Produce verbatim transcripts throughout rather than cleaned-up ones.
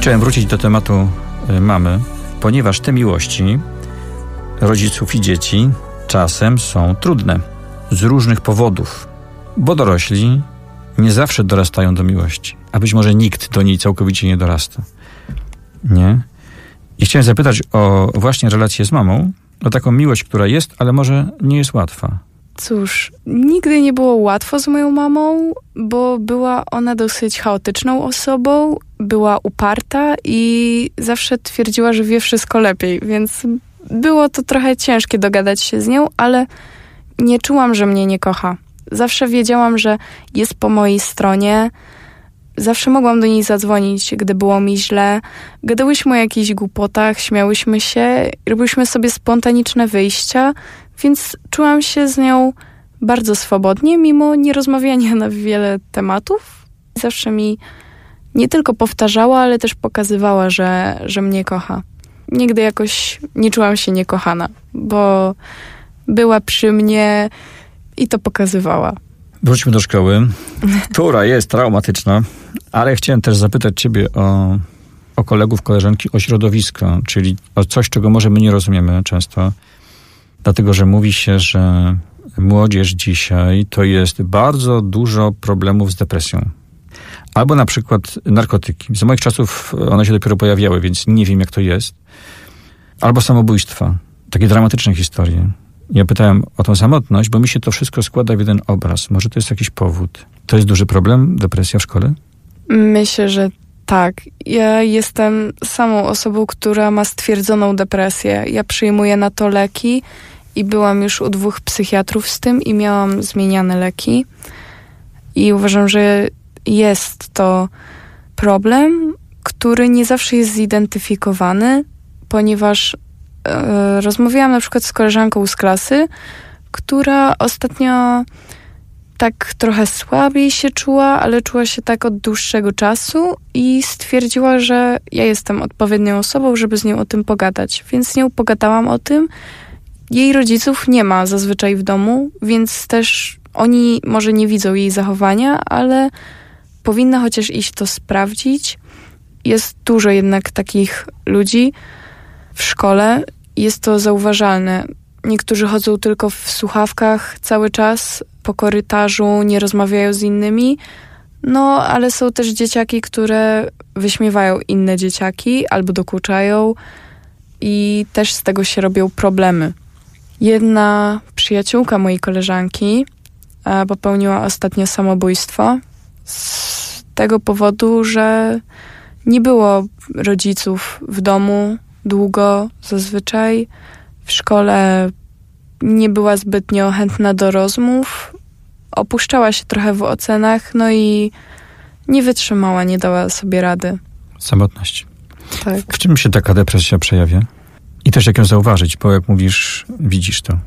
Chciałem wrócić do tematu mamy, ponieważ te miłości rodziców i dzieci czasem są trudne z różnych powodów, bo dorośli nie zawsze dorastają do miłości, a być może nikt do niej całkowicie nie dorasta. Nie? I chciałem zapytać o właśnie relację z mamą, o taką miłość, która jest, ale może nie jest łatwa. Cóż, nigdy nie było łatwo z moją mamą, bo była ona dosyć chaotyczną osobą, była uparta i zawsze twierdziła, że wie wszystko lepiej, więc było to trochę ciężkie dogadać się z nią, ale nie czułam, że mnie nie kocha. Zawsze wiedziałam, że jest po mojej stronie. Zawsze mogłam do niej zadzwonić, gdy było mi źle. Gadałyśmy o jakichś głupotach, śmiałyśmy się, robiłyśmy sobie spontaniczne wyjścia, więc czułam się z nią bardzo swobodnie, mimo nierozmawiania na wiele tematów. Zawsze mi nie tylko powtarzała, ale też pokazywała, że, że mnie kocha. Nigdy jakoś nie czułam się niekochana, bo była przy mnie i to pokazywała. Wróćmy do szkoły, która jest traumatyczna, ale chciałem też zapytać ciebie o, o kolegów, koleżanki, o środowisko, czyli o coś, czego może my nie rozumiemy często, dlatego że mówi się, że młodzież dzisiaj to jest bardzo dużo problemów z depresją. Albo na przykład narkotyki. Za moich czasów one się dopiero pojawiały, więc nie wiem, jak to jest. Albo samobójstwa. Takie dramatyczne historie. Ja pytałem o tą samotność, bo mi się to wszystko składa w jeden obraz. Może to jest jakiś powód. To jest duży problem? Depresja w szkole? Myślę, że tak. Ja jestem samą osobą, która ma stwierdzoną depresję. Ja przyjmuję na to leki i byłam już u dwóch psychiatrów z tym i miałam zmieniane leki. I uważam, że jest to problem, który nie zawsze jest zidentyfikowany, ponieważ e, rozmawiałam na przykład z koleżanką z klasy, która ostatnio tak trochę słabiej się czuła, ale czuła się tak od dłuższego czasu i stwierdziła, że ja jestem odpowiednią osobą, żeby z nią o tym pogadać. Więc z nią pogadałam o tym. Jej rodziców nie ma zazwyczaj w domu, więc też oni może nie widzą jej zachowania, ale powinna chociaż iść to sprawdzić. Jest dużo jednak takich ludzi w szkole. Jest to zauważalne. Niektórzy chodzą tylko w słuchawkach cały czas po korytarzu, nie rozmawiają z innymi. No, ale są też dzieciaki, które wyśmiewają inne dzieciaki albo dokuczają i też z tego się robią problemy. Jedna przyjaciółka mojej koleżanki popełniła ostatnio samobójstwo z tego powodu, że nie było rodziców w domu długo zazwyczaj. W szkole nie była zbytnio chętna do rozmów. Opuszczała się trochę w ocenach, no i nie wytrzymała, nie dała sobie rady. Samotność. Tak. W czym się taka depresja przejawia? I też jak ją zauważyć, bo jak mówisz, widzisz to.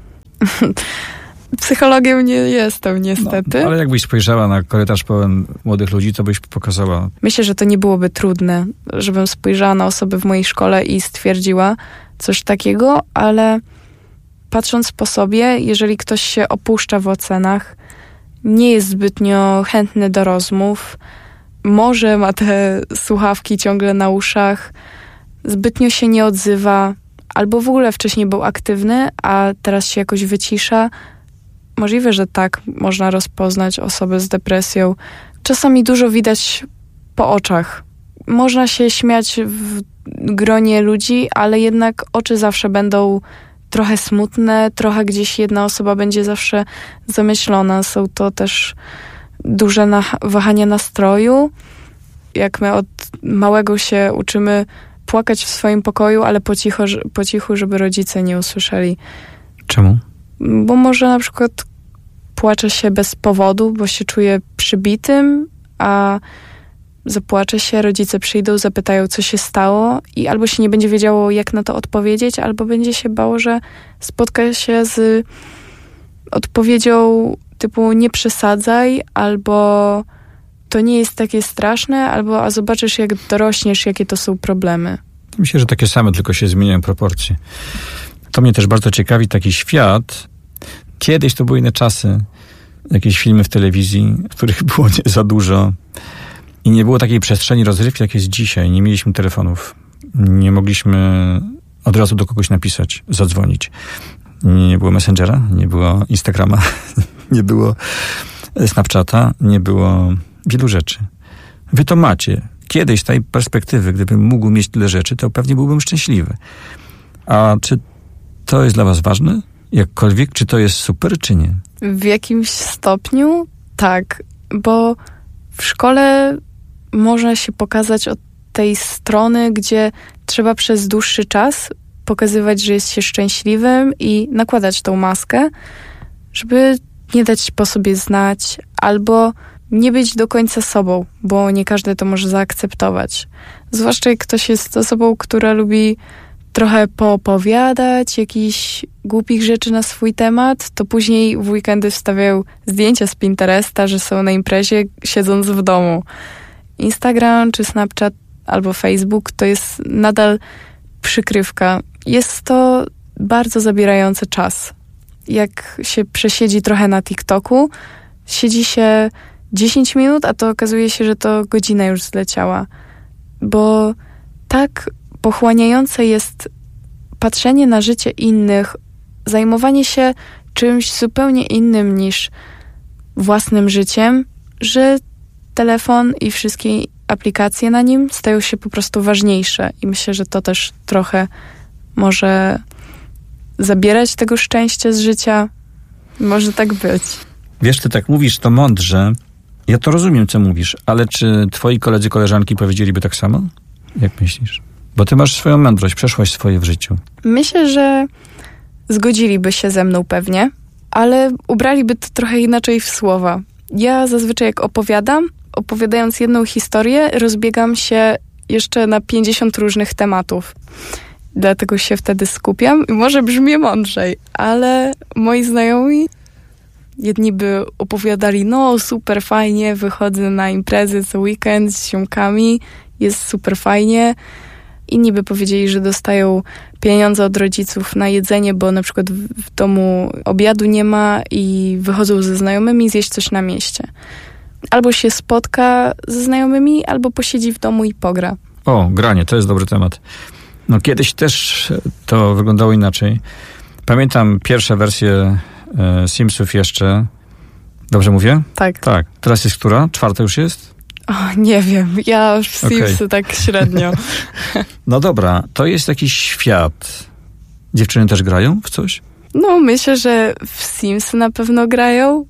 Psychologiem nie jestem, niestety. No, ale jakbyś spojrzała na korytarz pełen młodych ludzi, to byś pokazała... Myślę, że to nie byłoby trudne, żebym spojrzała na osoby w mojej szkole i stwierdziła coś takiego, ale patrząc po sobie, jeżeli ktoś się opuszcza w ocenach, nie jest zbytnio chętny do rozmów, może ma te słuchawki ciągle na uszach, zbytnio się nie odzywa, albo w ogóle wcześniej był aktywny, a teraz się jakoś wycisza. Możliwe, że tak można rozpoznać osobę z depresją. Czasami dużo widać po oczach. Można się śmiać w gronie ludzi, ale jednak oczy zawsze będą trochę smutne, trochę gdzieś jedna osoba będzie zawsze zamyślona. Są to też duże na- wahania nastroju. Jak my od małego się uczymy płakać w swoim pokoju, ale po cichu, po cichu, żeby rodzice nie usłyszeli. Czemu? Bo może na przykład płacze się bez powodu, bo się czuje przybitym, a zapłacze się, rodzice przyjdą, zapytają, co się stało i albo się nie będzie wiedziało, jak na to odpowiedzieć, albo będzie się bało, że spotka się z odpowiedzią typu nie przesadzaj, albo to nie jest takie straszne, albo a zobaczysz, jak dorośniesz, jakie to są problemy. Myślę, że takie same, tylko się zmieniają proporcje. To mnie też bardzo ciekawi taki świat. Kiedyś to były inne czasy. Jakieś filmy w telewizji, których było nie za dużo. I nie było takiej przestrzeni rozrywki, jak jest dzisiaj. Nie mieliśmy telefonów. Nie mogliśmy od razu do kogoś napisać, zadzwonić. Nie było Messengera, nie było Instagrama, nie było Snapchata, nie było wielu rzeczy. Wy to macie. Kiedyś z tej perspektywy, gdybym mógł mieć tyle rzeczy, to pewnie byłbym szczęśliwy. A czy to jest dla was ważne? Jakkolwiek, czy to jest super, czy nie? W jakimś stopniu tak, bo w szkole można się pokazać od tej strony, gdzie trzeba przez dłuższy czas pokazywać, że jest się szczęśliwym i nakładać tą maskę, żeby nie dać po sobie znać, albo nie być do końca sobą, bo nie każdy to może zaakceptować. Zwłaszcza jak ktoś jest osobą, która lubi trochę poopowiadać jakichś głupich rzeczy na swój temat, to później w weekendy wstawiają zdjęcia z Pinteresta, że są na imprezie, siedząc w domu. Instagram czy Snapchat albo Facebook to jest nadal przykrywka. Jest to bardzo zabierający czas. Jak się przesiedzi trochę na TikToku, siedzi się dziesięć minut, a to okazuje się, że to godzina już zleciała. Bo tak pochłaniające jest patrzenie na życie innych, zajmowanie się czymś zupełnie innym niż własnym życiem, że telefon i wszystkie aplikacje na nim stają się po prostu ważniejsze. I myślę, że to też trochę może zabierać tego szczęścia z życia. Może tak być. Wiesz, ty tak mówisz to mądrze. Ja to rozumiem, co mówisz, ale czy twoi koledzy, koleżanki powiedzieliby tak samo? Jak myślisz? Bo ty masz swoją mądrość, przeszłaś swoje w życiu. Myślę, że zgodziliby się ze mną pewnie, ale ubraliby to trochę inaczej w słowa. Ja zazwyczaj jak opowiadam, opowiadając jedną historię, rozbiegam się jeszcze na pięćdziesiąt różnych tematów. Dlatego się wtedy skupiam i może brzmi mądrzej, ale moi znajomi jedni by opowiadali, no super fajnie, wychodzę na imprezy co weekend z ziomkami, jest super fajnie. Inni by powiedzieli, że dostają pieniądze od rodziców na jedzenie, bo na przykład w domu obiadu nie ma i wychodzą ze znajomymi zjeść coś na mieście. Albo się spotka ze znajomymi, albo posiedzi w domu i pogra. O, granie, to jest dobry temat. No kiedyś też to wyglądało inaczej. Pamiętam pierwsze wersje e, Simsów jeszcze. Dobrze mówię? Tak. Tak. Teraz jest która? Czwarta już jest? O, nie wiem. Ja w Simsy okay. tak średnio. No dobra. To jest jakiś świat. Dziewczyny też grają w coś? No, myślę, że w Simsy na pewno grają.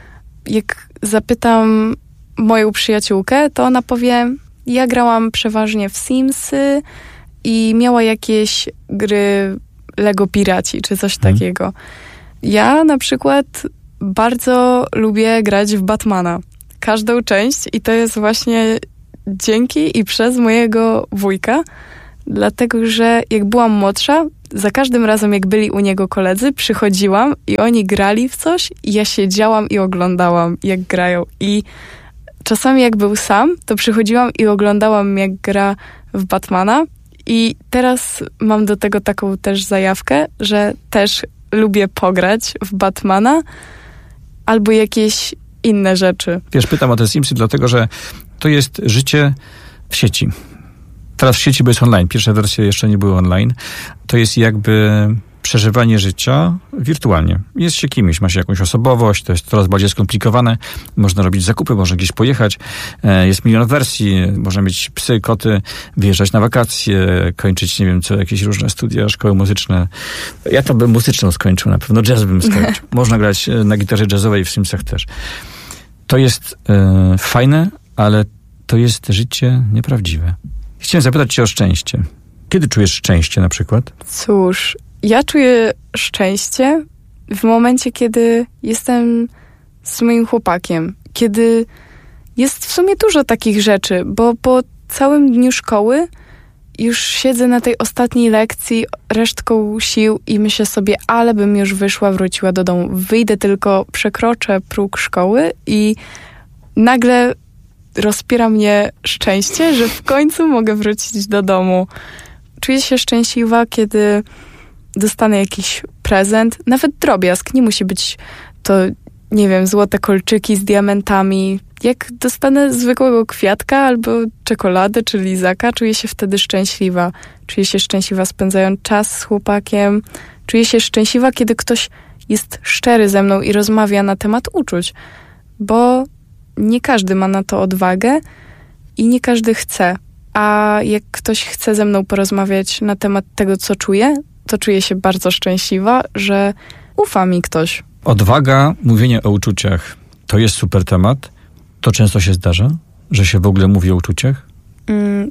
Jak zapytam moją przyjaciółkę, to ona powie, ja grałam przeważnie w Simsy i miała jakieś gry Lego Piraci, czy coś hmm. takiego. Ja na przykład bardzo lubię grać w Batmana. Każdą część i to jest właśnie dzięki i przez mojego wujka, dlatego, że jak byłam młodsza, za każdym razem jak byli u niego koledzy, przychodziłam i oni grali w coś i ja siedziałam i oglądałam, jak grają. I czasami jak był sam, to przychodziłam i oglądałam, jak gra w Batmana. I teraz mam do tego taką też zajawkę, że też lubię pograć w Batmana albo jakieś inne rzeczy. Wiesz, pytam o te Simsy, dlatego że to jest życie w sieci. Teraz w sieci, bo jest online. Pierwsze wersje jeszcze nie były online. To jest jakby przeżywanie życia wirtualnie. Jest się kimś, ma się jakąś osobowość, to jest coraz bardziej skomplikowane. Można robić zakupy, można gdzieś pojechać. Jest milion wersji, można mieć psy, koty, wyjeżdżać na wakacje, kończyć, nie wiem co, jakieś różne studia, szkoły muzyczne. Ja to bym muzyczną skończył na pewno, jazz bym skończył. Można grać na gitarze jazzowej w Simsach też. To jest e, fajne, ale to jest życie nieprawdziwe. Chciałem zapytać cię o szczęście. Kiedy czujesz szczęście na przykład? Cóż, ja czuję szczęście w momencie, kiedy jestem z moim chłopakiem. Kiedy jest w sumie dużo takich rzeczy, bo po całym dniu szkoły już siedzę na tej ostatniej lekcji resztką sił i myślę sobie, ale bym już wyszła, wróciła do domu. Wyjdę tylko, przekroczę próg szkoły i nagle rozpiera mnie szczęście, że w końcu mogę wrócić do domu. Czuję się szczęśliwa, kiedy dostanę jakiś prezent, nawet drobiazg. Nie musi być to nie wiem, złote kolczyki z diamentami. Jak dostanę zwykłego kwiatka albo czekoladę czy lizaka, czuję się wtedy szczęśliwa. Czuję się szczęśliwa spędzając czas z chłopakiem. Czuję się szczęśliwa, kiedy ktoś jest szczery ze mną i rozmawia na temat uczuć. Bo nie każdy ma na to odwagę i nie każdy chce. A jak ktoś chce ze mną porozmawiać na temat tego, co czuję, to czuję się bardzo szczęśliwa, że ufa mi ktoś. Odwaga, mówienie o uczuciach, to jest super temat. To często się zdarza, że się w ogóle mówi o uczuciach? Mm.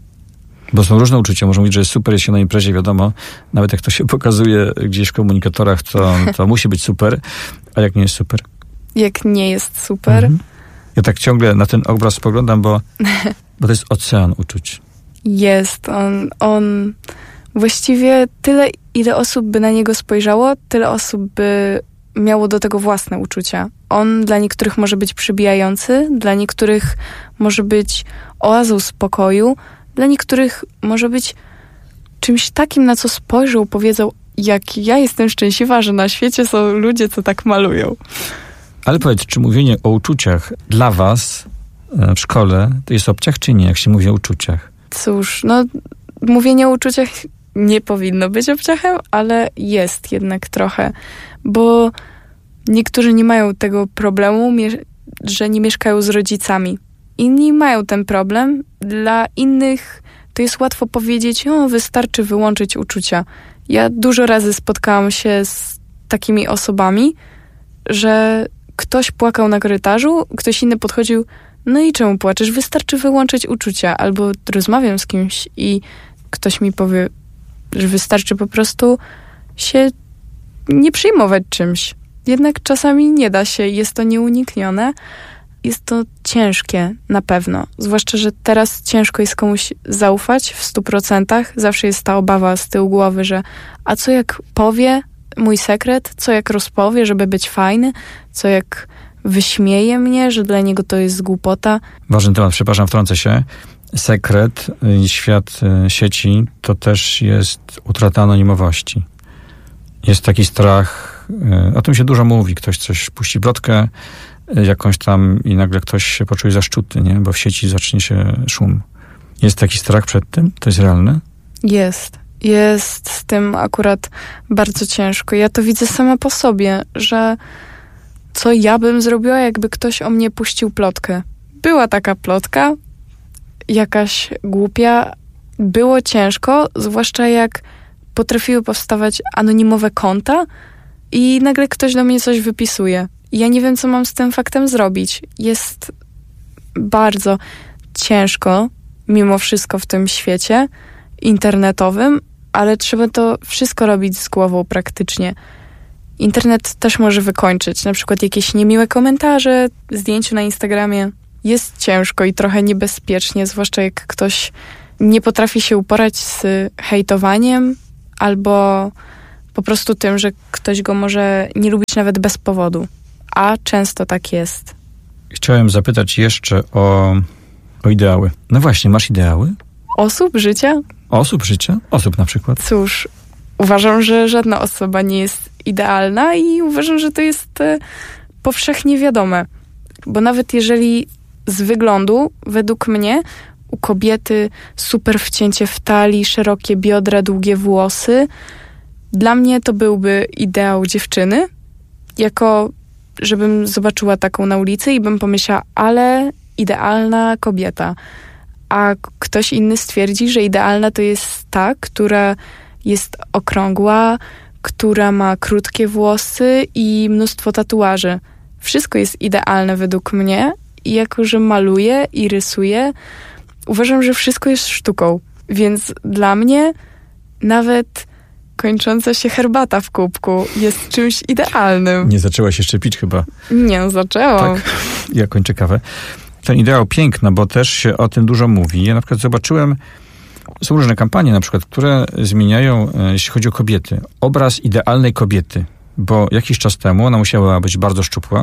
Bo są różne uczucia. Można mówić, że jest super, jest się na imprezie, wiadomo. Nawet jak to się pokazuje gdzieś w komunikatorach, to, to musi być super. A jak nie jest super? Jak nie jest super? Mhm. Ja tak ciągle na ten obraz spoglądam, bo, bo to jest ocean uczuć. Jest. On, on właściwie tyle, ile osób by na niego spojrzało, tyle osób by miało do tego własne uczucia. On dla niektórych może być przybijający, dla niektórych może być oazą spokoju, dla niektórych może być czymś takim, na co spojrzą, powiedzą, jak ja jestem szczęśliwa, że na świecie są ludzie, co tak malują. Ale powiedz, czy mówienie o uczuciach dla was w szkole to jest obciach, czy nie, jak się mówi o uczuciach? Cóż, no mówienie o uczuciach nie powinno być obciachem, ale jest jednak trochę, bo niektórzy nie mają tego problemu, że nie mieszkają z rodzicami. Inni mają ten problem. Dla innych to jest łatwo powiedzieć, o, wystarczy wyłączyć uczucia. Ja dużo razy spotkałam się z takimi osobami, że ktoś płakał na korytarzu, ktoś inny podchodził, no i czemu płaczesz? Wystarczy wyłączyć uczucia. Albo rozmawiam z kimś i ktoś mi powie, że wystarczy po prostu się nie przejmować czymś. Jednak czasami nie da się, jest to nieuniknione. Jest to ciężkie, na pewno. Zwłaszcza, że teraz ciężko jest komuś zaufać w stu procentach. Zawsze jest ta obawa z tyłu głowy, że a co jak powie mój sekret? Co jak rozpowie, żeby być fajny? Co jak wyśmieje mnie, że dla niego to jest głupota? Ważny temat, przepraszam, wtrącę się. Sekret i świat sieci to też jest utrata anonimowości. Jest taki strach, o tym się dużo mówi. Ktoś coś puści plotkę jakąś tam i nagle ktoś się poczuje zaszczuty, nie? Bo w sieci zacznie się szum. Jest taki strach przed tym? To jest realne? Jest. Jest z tym akurat bardzo ciężko. Ja to widzę sama po sobie, że co ja bym zrobiła, jakby ktoś o mnie puścił plotkę. Była taka plotka, jakaś głupia. Było ciężko, zwłaszcza jak potrafiły powstawać anonimowe konta i nagle ktoś do mnie coś wypisuje. Ja nie wiem, co mam z tym faktem zrobić. Jest bardzo ciężko, mimo wszystko w tym świecie internetowym, ale trzeba to wszystko robić z głową praktycznie. Internet też może wykończyć, na przykład jakieś niemiłe komentarze, zdjęcia na Instagramie. Jest ciężko i trochę niebezpiecznie, zwłaszcza jak ktoś nie potrafi się uporać z hejtowaniem albo po prostu tym, że ktoś go może nie lubić nawet bez powodu. A często tak jest. Chciałem zapytać jeszcze o, o ideały. No właśnie, masz ideały? Osób, życia? Osób, życia? Osób na przykład? Cóż, uważam, że żadna osoba nie jest idealna i uważam, że to jest e, powszechnie wiadome. Bo nawet jeżeli z wyglądu, według mnie, u kobiety super wcięcie w talii, szerokie biodra, długie włosy, dla mnie to byłby ideał dziewczyny, jako żebym zobaczyła taką na ulicy i bym pomyślała, ale idealna kobieta. A ktoś inny stwierdzi, że idealna to jest ta, która jest okrągła, która ma krótkie włosy i mnóstwo tatuaży. Wszystko jest idealne według mnie i jako, że maluję i rysuję, uważam, że wszystko jest sztuką. Więc dla mnie nawet kończąca się herbata w kubku jest czymś idealnym. Nie zaczęłaś jeszcze pić chyba. Nie, zaczęłam. Tak, ja kończę kawę. Ten ideał piękny, bo też się o tym dużo mówi. Ja na przykład zobaczyłem, są różne kampanie na przykład, które zmieniają, jeśli chodzi o kobiety, obraz idealnej kobiety, bo jakiś czas temu ona musiała być bardzo szczupła,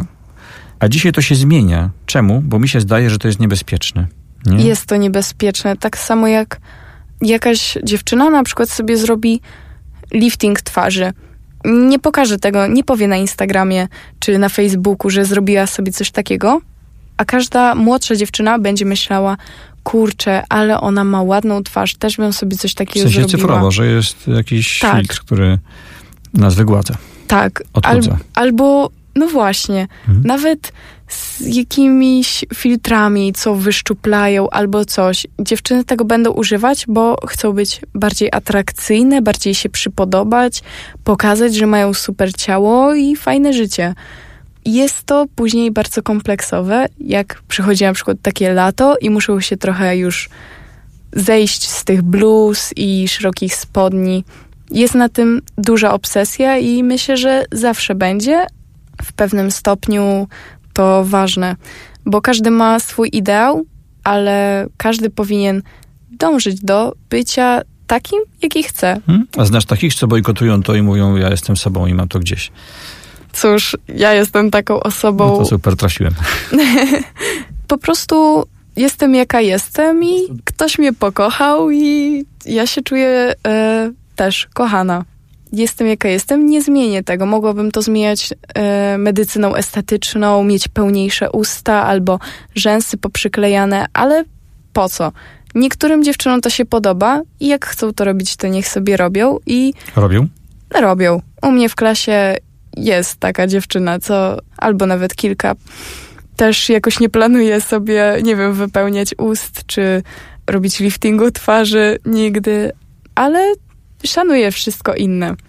a dzisiaj to się zmienia. Czemu? Bo mi się zdaje, że to jest niebezpieczne. Nie? Jest to niebezpieczne. Tak samo jak jakaś dziewczyna na przykład sobie zrobi lifting twarzy nie pokaże tego, nie powie na Instagramie czy na Facebooku, że zrobiła sobie coś takiego, a każda młodsza dziewczyna będzie myślała, kurczę, ale ona ma ładną twarz, też bym sobie coś takiego zrobiła. W sensie zrobiła. cyfrowo, że jest jakiś tak. filtr, który nas wygładza. Tak. Odchudza. Al, albo, no właśnie, mhm. nawet z jakimiś filtrami, co wyszczuplają albo coś. Dziewczyny tego będą używać, bo chcą być bardziej atrakcyjne, bardziej się przypodobać, pokazać, że mają super ciało i fajne życie. Jest to później bardzo kompleksowe, jak przychodzi na przykład takie lato i muszą się trochę już zejść z tych bluz i szerokich spodni. Jest na tym duża obsesja i myślę, że zawsze będzie. W pewnym stopniu to ważne, bo każdy ma swój ideał, ale każdy powinien dążyć do bycia takim, jaki chce. Hmm? A znasz takich, co bojkotują to i mówią, ja jestem sobą i mam to gdzieś? Cóż, ja jestem taką osobą... No to super, trafiłem. Po prostu jestem jaka jestem i ktoś mnie pokochał i ja się czuję e, też kochana. Jestem jaka jestem, nie zmienię tego. Mogłabym to zmieniać e, medycyną estetyczną, mieć pełniejsze usta albo rzęsy poprzyklejane, ale po co? Niektórym dziewczynom to się podoba i jak chcą to robić, to niech sobie robią i... Robią? Robią. U mnie w klasie jest taka dziewczyna, co albo nawet kilka. Też jakoś nie planuję sobie, nie wiem, wypełniać ust, czy robić liftingu twarzy nigdy, ale szanuję wszystko inne.